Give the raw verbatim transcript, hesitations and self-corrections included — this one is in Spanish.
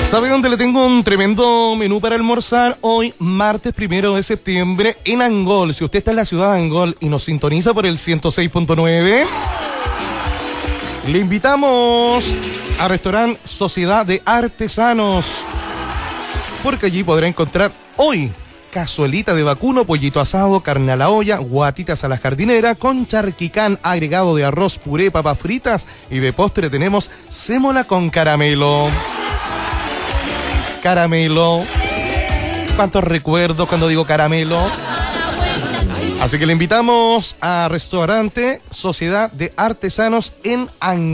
¿Sabe dónde le tengo un tremendo menú para almorzar? Hoy, martes primero de septiembre, en Angol. Si usted está en la ciudad de Angol y nos sintoniza por el ciento seis punto nueve, le invitamos al restaurante Sociedad de Artesanos, porque allí podrá encontrar hoy cazuelita de vacuno, pollito asado, carne a la olla, guatitas a la jardinera, con charquicán agregado de arroz, puré, papas fritas, y de postre tenemos sémola con caramelo. Caramelo. ¿Cuántos recuerdos cuando digo caramelo? Así que le invitamos a restaurante Sociedad de Artesanos en Angol.